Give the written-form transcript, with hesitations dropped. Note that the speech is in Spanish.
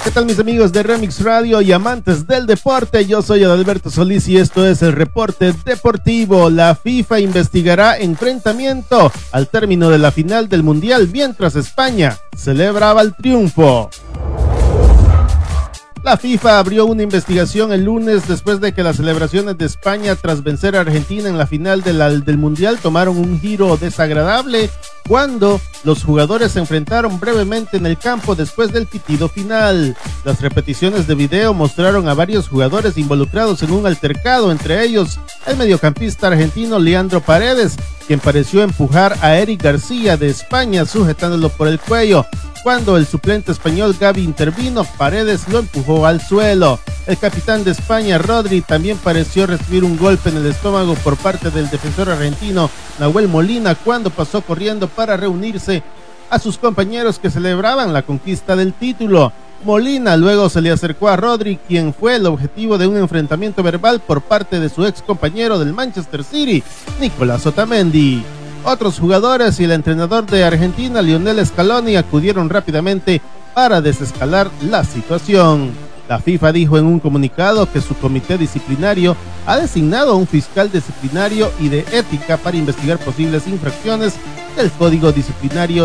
¿qué tal mis amigos de Remix Radio y amantes del deporte? Yo soy Adalberto Solís y esto es el reporte deportivo. La FIFA investigará enfrentamiento al término de la final del Mundial mientras España celebraba el triunfo. La FIFA abrió una investigación el lunes después de que las celebraciones de España tras vencer a Argentina en la final del Mundial tomaron un giro desagradable cuando los jugadores se enfrentaron brevemente en el campo después del pitido final. Las repeticiones de video mostraron a varios jugadores involucrados en un altercado, entre ellos el mediocampista argentino Leandro Paredes, quien pareció empujar a Eric García de España sujetándolo por el cuello. Cuando el suplente español Gavi intervino, Paredes lo empujó al suelo. El capitán de España, Rodri, también pareció recibir un golpe en el estómago por parte del defensor argentino Nahuel Molina cuando pasó corriendo para reunirse a sus compañeros que celebraban la conquista del título. Molina luego se le acercó a Rodri, quien fue el objetivo de un enfrentamiento verbal por parte de su ex compañero del Manchester City, Nicolás Otamendi. Otros jugadores y el entrenador de Argentina, Lionel Scaloni, acudieron rápidamente para desescalar la situación. La FIFA dijo en un comunicado que su comité disciplinario ha designado a un fiscal disciplinario y de ética para investigar posibles infracciones del Código Disciplinario